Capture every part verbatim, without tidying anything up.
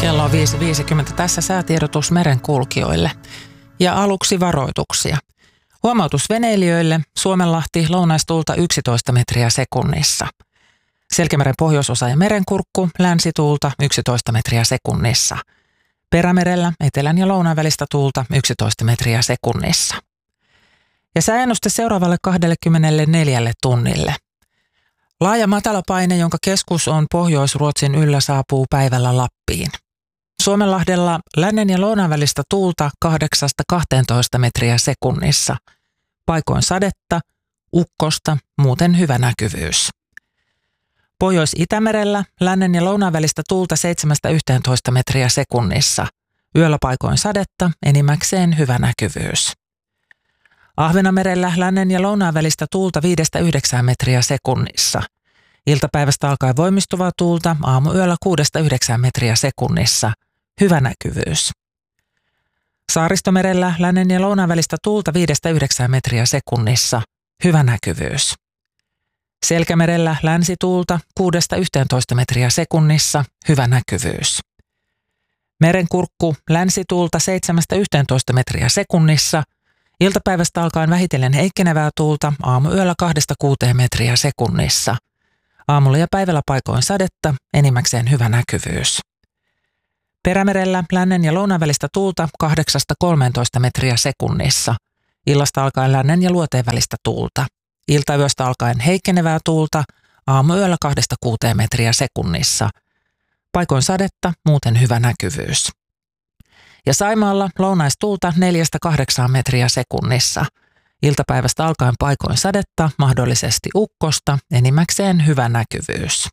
Kello on viisi viisikymmentä. Tässä säätiedotus merenkulkijoille. Ja aluksi varoituksia. Huomautus veneilijöille. Suomenlahti lounaistuulta yksitoista metriä sekunnissa. Selkämeren pohjoisosa ja merenkurkku länsituulta yksitoista metriä sekunnissa. Perämerellä etelän ja lounaan välistä tuulta yksitoista metriä sekunnissa. Ja sääennuste seuraavalle kaksikymmentäneljä tunnille. Laaja matalapaine, jonka keskus on Pohjois-Ruotsin yllä, saapuu päivällä Lappiin. Suomenlahdella lännen ja lounaan välistä tuulta kahdeksasta kahteentoista metriä sekunnissa. Paikoin sadetta, ukkosta, muuten hyvä näkyvyys. Pohjois-Itämerellä lännen ja lounaan välistä tuulta seitsemästä yhteentoista metriä sekunnissa. Yöllä paikoin sadetta, enimmäkseen hyvä näkyvyys. Ahvenamerellä lännen ja lounaan välistä tuulta viidestä yhdeksään metriä sekunnissa. Iltapäivästä alkaen voimistuvaa tuulta aamuyöllä kuudesta yhdeksään metriä sekunnissa. Hyvä näkyvyys. Saaristomerellä lännen ja lounaan välistä tuulta viidestä yhdeksään metriä sekunnissa. Hyvä näkyvyys. Selkämerellä länsituulta kuudesta yhteentoista metriä sekunnissa. Hyvä näkyvyys. Merenkurkku länsituulta seitsemästä yhteentoista metriä sekunnissa. Iltapäivästä alkaen vähitellen heikkenevää tuulta aamuyöllä kahdesta kuuteen metriä sekunnissa. Aamulla ja päivällä paikoin sadetta, enimmäkseen hyvä näkyvyys. Perämerellä lännen ja lounaan välistä tuulta kahdeksasta kolmeentoista metriä sekunnissa. Illasta alkaen lännen ja luoteen välistä tuulta. Iltayöstä alkaen heikkenevää tuulta aamuyöllä kahdesta kuuteen metriä sekunnissa. Paikoin sadetta, muuten hyvä näkyvyys. Ja Saimaalla lounaistuulta neljästä kahdeksaan metriä sekunnissa. Iltapäivästä alkaen paikoin sadetta, mahdollisesti ukkosta, enimmäkseen hyvä näkyvyys.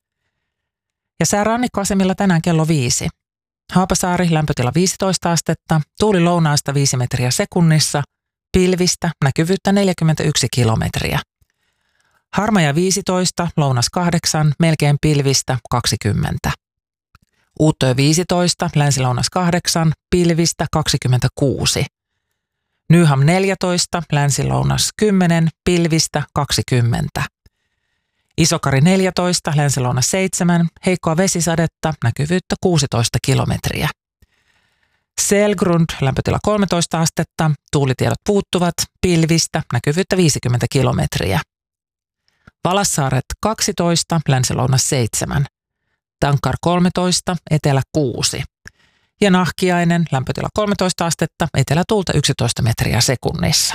Ja sää rannikkoasemilla tänään kello viisi. Haapasaari lämpötila viisitoista astetta, tuuli lounaasta viisi metriä sekunnissa, pilvistä, näkyvyyttä neljäkymmentäyksi kilometriä. Harmaja viisitoista, lounas kahdeksan, melkein pilvistä kaksikymmentä. Uuttöö viisitoista, länsilounas kahdeksan, pilvistä kaksikymmentäkuusi. Nyham neljätoista, länsilounas kymmenen, pilvistä kaksikymmentä. Isokari neljätoista, länsilounas seitsemän, heikkoa vesisadetta, näkyvyyttä kuusitoista kilometriä. Selgrund, lämpötila kolmetoista astetta, tuulitiedot puuttuvat, pilvistä, näkyvyyttä viisikymmentä kilometriä. Valassaaret kaksitoista, länsilounas seitsemän. Tankar kolmetoista, etelä kuusi. Ja Nahkiainen, lämpötila kolmetoista astetta, etelätuulta yksitoista metriä sekunnissa.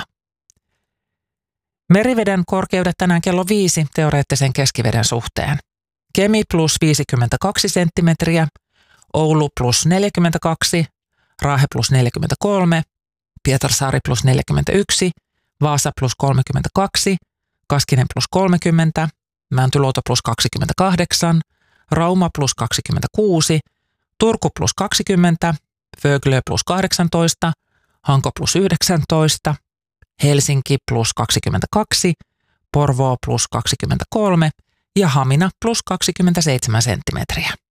Meriveden korkeudet tänään kello viisi teoreettisen keskiveden suhteen. Kemi plus viisikymmentäkaksi senttimetriä, Oulu plus neljäkymmentäkaksi, Raahe plus neljäkymmentäkolme, Pietarsaari plus neljäkymmentäyksi, Vaasa plus kolmekymmentäkaksi, Kaskinen plus kolmekymmentä, Mäntyluoto plus kaksikymmentäkahdeksan, Rauma plus kaksikymmentäkuusi, Turku plus kaksikymmentä, Vöglö plus kahdeksantoista, Hanko plus yhdeksäntoista, Helsinki plus kaksikymmentäkaksi, Porvoo plus kaksikymmentäkolme ja Hamina plus kaksikymmentäseitsemän senttimetriä.